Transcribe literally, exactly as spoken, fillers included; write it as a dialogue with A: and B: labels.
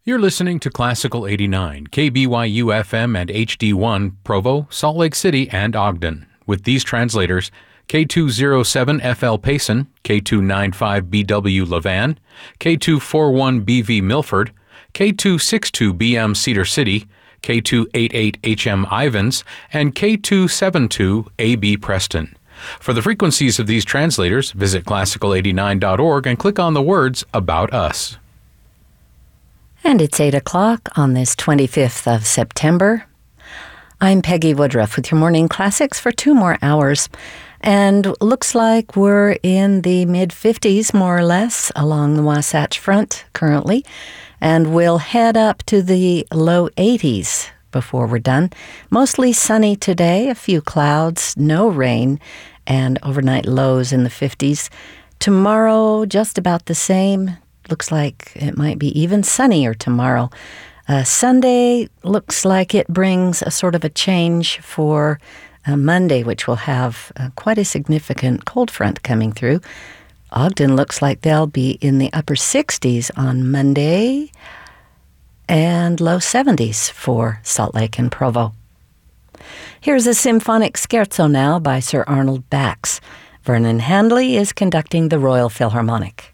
A: You're listening to Classical eighty-nine, K B Y U F M and H D one, Provo, Salt Lake City, and Ogden. With these translators, K two oh seven F L Payson, K two ninety-five B W Levan, K two forty-one B V Milford, K two sixty-two B M Cedar City, K two eighty-eight H M Ivans, and K two seventy-two A B Preston. For the frequencies of these translators, visit classical eighty-nine dot org and click on the words About Us.
B: And it's eight o'clock on this twenty-fifth of September. I'm Peggy Woodruff with your morning classics for two more hours. And looks like we're in the mid-fifties, more or less, along the Wasatch Front currently. And we'll head up to the low eighties before we're done. Mostly sunny today, a few clouds, no rain, and overnight lows in the fifties. Tomorrow, just about the same. Looks like it might be even sunnier tomorrow. Uh, Sunday looks like it brings a sort of a change for uh, Monday, which will have uh, quite a significant cold front coming through. Ogden looks like they'll be in the upper sixties on Monday and low seventies for Salt Lake and Provo. Here's a symphonic scherzo now by Sir Arnold Bax. Vernon Handley is conducting the Royal Philharmonic.